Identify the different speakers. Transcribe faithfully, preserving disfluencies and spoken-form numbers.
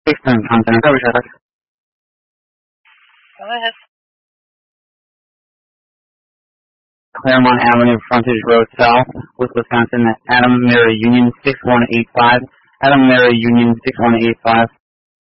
Speaker 1: Eastern Continental Service Traffic.
Speaker 2: Go ahead.
Speaker 1: Claremont Avenue, Frontage Road South, with Wisconsin, Adam Mary Union six one eight five. Adam Mary Union six one eight five.